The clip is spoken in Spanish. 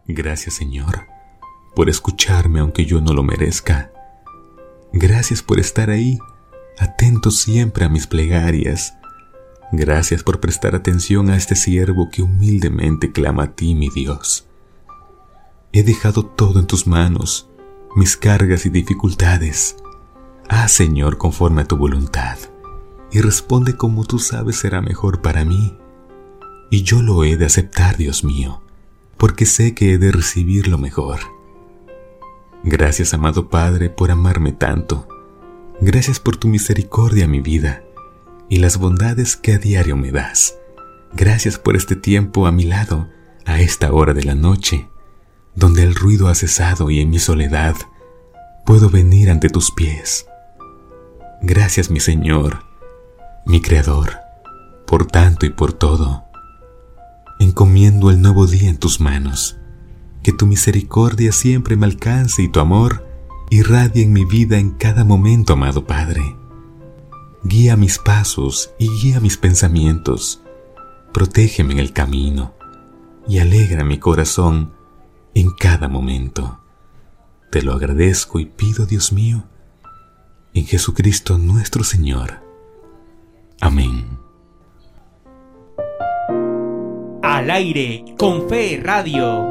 Gracias, Señor, por escucharme aunque yo no lo merezca. Gracias por estar ahí, atento siempre a mis plegarias. Gracias por prestar atención a este siervo que humildemente clama a ti, mi Dios. He dejado todo en tus manos, mis cargas y dificultades. Haz, Señor, conforme a tu voluntad, y responde como tú sabes será mejor para mí. Y yo lo he de aceptar, Dios mío, porque sé que he de recibir lo mejor. Gracias, amado Padre, por amarme tanto. Gracias por tu misericordia en mi vida y las bondades que a diario me das. Gracias por este tiempo a mi lado, a esta hora de la noche, donde el ruido ha cesado y en mi soledad puedo venir ante tus pies. Gracias, mi Señor, mi Creador, por tanto y por todo. Encomiendo el nuevo día en tus manos. Que tu misericordia siempre me alcance y tu amor irradie en mi vida en cada momento, amado Padre. Guía mis pasos y guía mis pensamientos. Protégeme en el camino y alegra mi corazón en cada momento. Te lo agradezco y pido, Dios mío, en Jesucristo nuestro Señor. Amén. Al aire con Fe Radio.